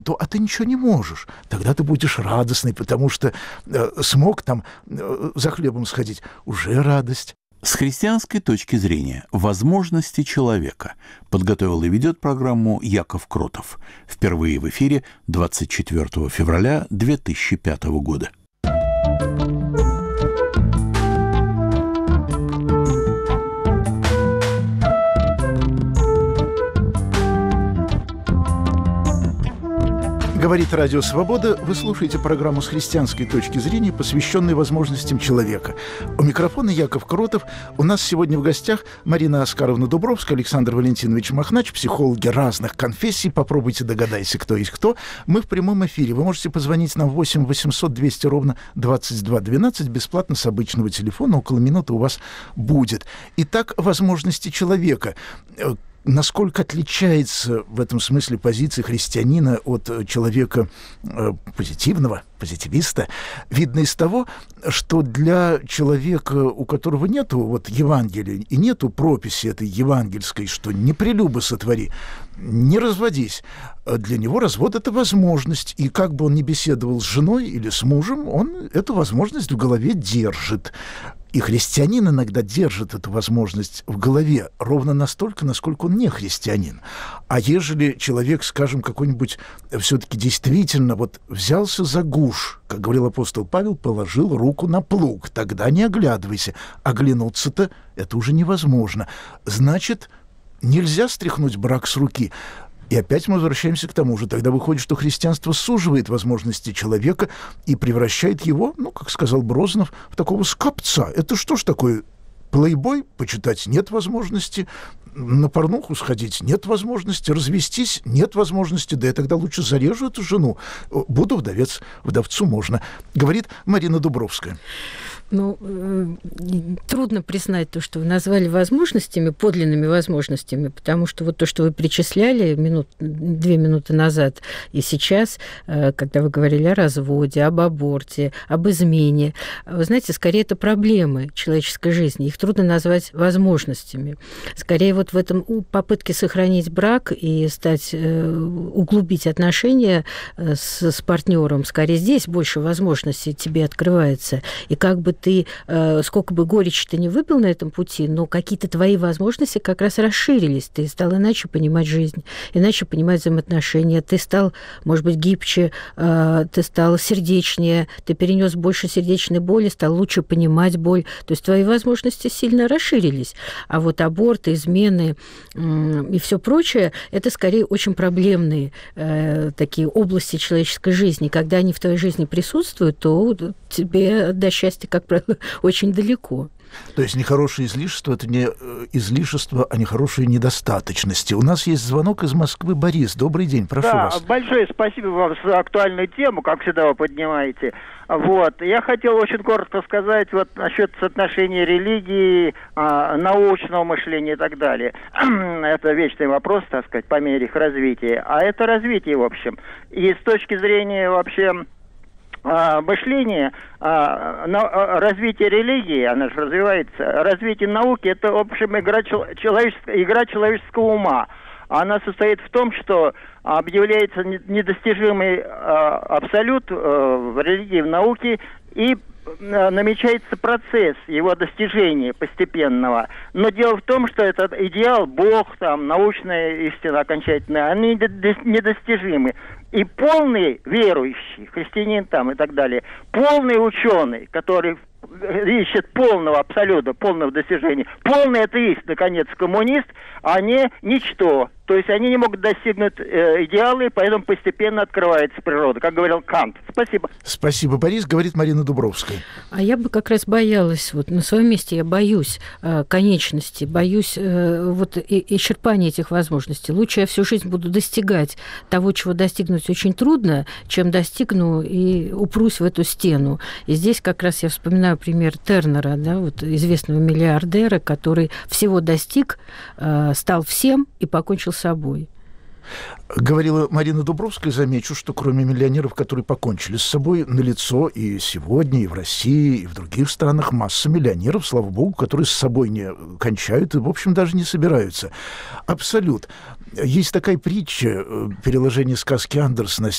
то а ты ничего не можешь. Тогда ты будешь радостный, потому что смог там за хлебом сходить. Уже радость. С христианской точки зрения возможности человека подготовил и ведет программу Яков Кротов. Впервые в эфире 24 февраля 2005 года. Говорит Радио Свобода. Вы слушаете программу с христианской точки зрения, посвященную возможностям человека. У микрофона Яков Кротов. У нас сегодня в гостях Марина Оскаровна Дубровская, Александр Валентинович Махнач, психологи разных конфессий. Попробуйте догадайся, кто есть кто. Мы в прямом эфире. Вы можете позвонить нам 8 800 200 ровно 22 12 бесплатно с обычного телефона. Около минуты у вас будет. Итак, возможности человека. Насколько отличается в этом смысле позиция христианина от человека позитивного, позитивиста, видно из того, что для человека, у которого нету вот Евангелия и нету прописи этой евангельской, что не прелюбо сотвори, не разводись, для него развод – это возможность, и как бы он ни беседовал с женой или с мужем, он эту возможность в голове держит. И христианин иногда держит эту возможность в голове ровно настолько, насколько он не христианин. А ежели человек, скажем, какой-нибудь все-таки действительно вот взялся за гуж, как говорил апостол Павел, положил руку на плуг, тогда не оглядывайся. Оглянуться-то это уже невозможно. Значит, нельзя стряхнуть брак с руки. И опять мы возвращаемся к тому же. Тогда выходит, что христианство суживает возможности человека и превращает его, ну, как сказал Брознов, в такого скопца. Это что ж такое? Плейбой почитать нет возможности, на порнуху сходить нет возможности, развестись нет возможности, да я тогда лучше зарежу эту жену, буду вдовец, вдовцу можно, говорит Марина Дубровская. Ну, трудно признать то, что вы назвали возможностями, подлинными возможностями, потому что вот то, что вы перечисляли 2 минуты назад и сейчас, когда вы говорили о разводе, об аборте, об измене, вы знаете, скорее это проблемы человеческой жизни, их трудно назвать возможностями. Скорее вот в этом попытке сохранить брак и углубить отношения с партнером, скорее здесь больше возможностей тебе открывается. И как бы ты, сколько бы горечи ты не выпил на этом пути, но какие-то твои возможности как раз расширились. Ты стал иначе понимать жизнь, иначе понимать взаимоотношения. Ты стал, может быть, гибче, ты стал сердечнее, ты перенес больше сердечной боли, стал лучше понимать боль. То есть твои возможности сильно расширились. А вот аборты, измены и все прочее, это скорее очень проблемные такие области человеческой жизни. Когда они в твоей жизни присутствуют, то тебе до счастья, как правило, очень далеко. То есть нехорошее излишество – это не излишество, а нехорошие недостаточности. У нас есть звонок из Москвы. Борис, добрый день, прошу вас. Да, большое спасибо вам за актуальную тему, как всегда вы поднимаете. Вот. Я хотел очень коротко сказать вот насчет соотношения религии, научного мышления и так далее. Это вечный вопрос, так сказать, по мере их развития. А это развитие, в общем. И с точки зрения вообще мышление, развитие религии, она же развивается, развитие науки, это, в общем, игра человеческого ума. Она состоит в том, что объявляется недостижимый абсолют в религии, в науке, и намечается процесс его достижения постепенного. Но дело в том, что этот идеал, Бог, там, научная истина окончательная, они недостижимы. И полный верующий, христианин там и так далее, полный ученый, который ищет полного абсолюта, полного достижения, полный атеист, наконец, коммунист, они ничто. То есть они не могут достигнуть идеала, и поэтому постепенно открывается природа, как говорил Кант. Спасибо. Спасибо, Борис, говорит Марина Дубровская. А я бы как раз боялась, вот на своем месте я боюсь конечности, боюсь вот исчерпания этих возможностей. Лучше я всю жизнь буду достигать того, чего достигнуть очень трудно, чем достигну и упрусь в эту стену. И здесь как раз я вспоминаю пример Тернера, да, вот известного миллиардера, который всего достиг, стал всем и покончил с собой. Говорила Марина Дубровская, замечу, что кроме миллионеров, которые покончили с собой, налицо и сегодня, и в России, и в других странах масса миллионеров, слава богу, которые с собой не кончают и, в общем, даже не собираются. Абсолют. Есть такая притча, переложение сказки Андерсона